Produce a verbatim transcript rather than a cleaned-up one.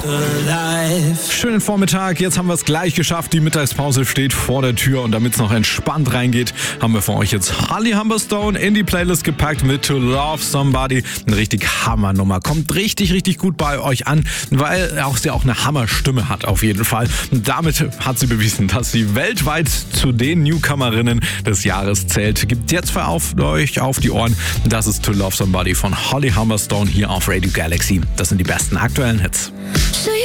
Schönen Vormittag, jetzt haben wir es gleich geschafft. Die Mittagspause steht vor der Tür und damit es noch entspannt reingeht, haben wir für euch jetzt Holly Humberstone in die Playlist gepackt mit To Love Somebody. Eine richtig Hammernummer. Kommt richtig, richtig gut bei euch an, weil auch sie auch eine Hammerstimme hat auf jeden Fall. Und damit hat sie bewiesen, dass sie weltweit zu den Newcomerinnen des Jahres zählt. Gibt jetzt für auf, euch auf die Ohren. Das ist To Love Somebody von Holly Humberstone hier auf Radio Galaxy. Das sind die besten aktuellen Hits.